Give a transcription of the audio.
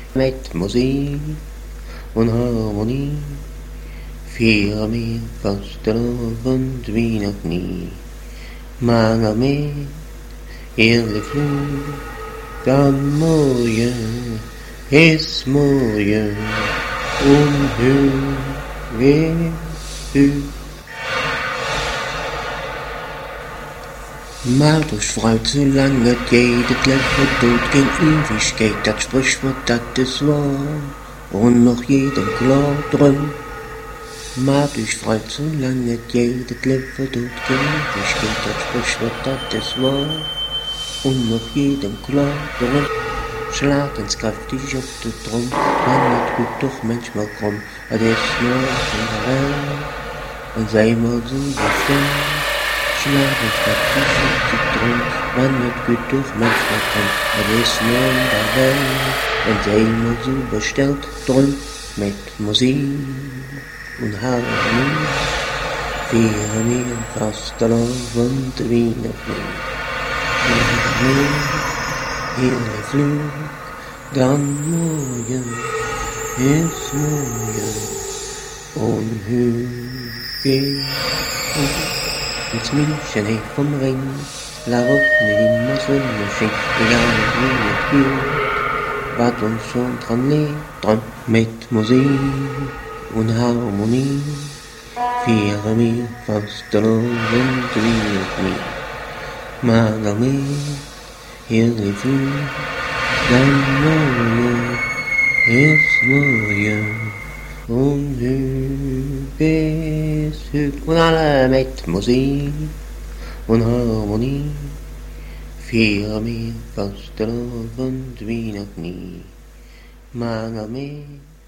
Mit Musik und Harmonie feiern wir Fastelavond wie noch nie. Mange med hele flod, morgen ist morgen und höher höher. Maar dus fruit zolang het het leven dood geen Ewigkeit, das Sprichwort, das ist wahr, und noch jedem klar drin. Maar dus fruit zolang het leven dood geen Ewigkeit, das Sprichwort, das ist wahr, und noch jedem klar drin. Schlag ins kräftig auf den Drum, man wird gut doch manchmal krumm, es ist nur in der Welt, und sei mal so bestimmt. Schlag ins kräftig auf den Drum, man wird gut doch manchmal krumm, es ist nur in der Welt, und sei mal so bestellt drum, mit Musik und Harmonie, feiern wir Fastelavond wie noch nie. Hele Flug, dann morgen ist morgen und höher. Ins München vom Ring, la Route immer Sonne schien, egal wie es geht, was uns schon dran liegt, dran mit Musik und Harmonie, feiern wir Fastelavond wie noch nie. Mange med hele Flug, dann morgen ist morgen und höher ist höher. Und alle mit Musik und Harmonie feiern wir Fastelavond wie noch nie. Mange med